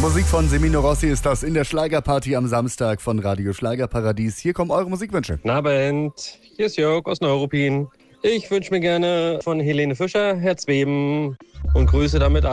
Musik von Semino Rossi ist das in der Schlagerparty am Samstag von Radio Schlagerparadies. Hier kommen eure Musikwünsche. Guten Abend, hier ist Jörg aus Neuruppin. Ich wünsche mir gerne von Helene Fischer Herzbeben und grüße damit